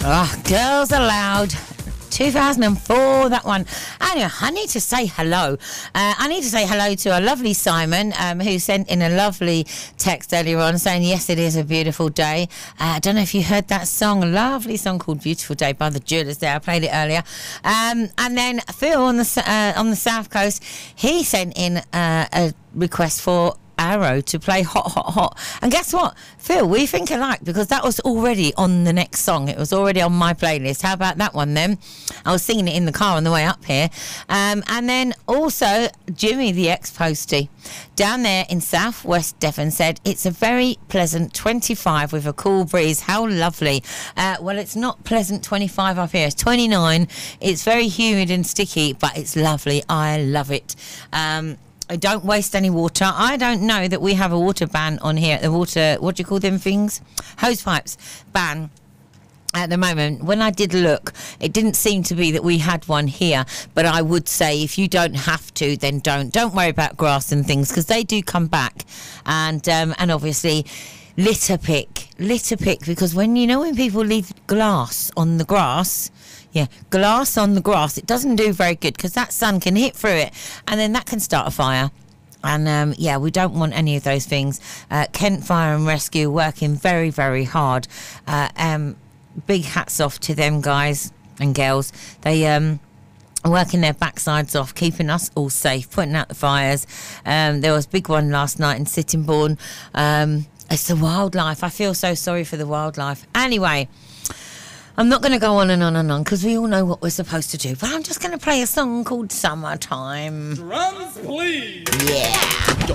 Girls Aloud. 2004, that one. Anyway, I need to say hello. I need to say hello to our lovely Simon, who sent in a lovely text earlier on saying, yes, it is a beautiful day. I don't know if you heard that song, a lovely song called Beautiful Day by the Jewelers there. I played it earlier. And then Phil on the South Coast, he sent in a request for Arrow to play Hot, Hot, Hot. And guess what? Phil, we think alike because that was already on the next song. It was already on my playlist. How about that one then? I was singing it in the car on the way up here. And then also Jimmy, the ex-postie, down there in southwest Devon said, it's a very pleasant 25 with a cool breeze. How lovely. Well, it's not pleasant 25 up here. It's 29. It's very humid and sticky, but it's lovely. I love it. Don't waste any water. I don't know that we have a water ban on here. The water, what do you call them things? Hose pipes ban at the moment. When I did look, it didn't seem to be that we had one here. But I would say if you don't have to, then don't. Don't worry about grass and things because they do come back. And obviously litter pick because when people leave glass on the grass. Yeah, glass on the grass. It doesn't do very good because that sun can hit through it and then that can start a fire. And, we don't want any of those things. Kent Fire and Rescue working very, very hard. Big hats off to them guys and girls. They working their backsides off, keeping us all safe, putting out the fires. There was a big one last night in Sittingbourne. It's the wildlife. I feel so sorry for the wildlife. Anyway, I'm not going to go on and on and on because we all know what we're supposed to do. But I'm just going to play a song called Summertime. Drums, please. Yeah.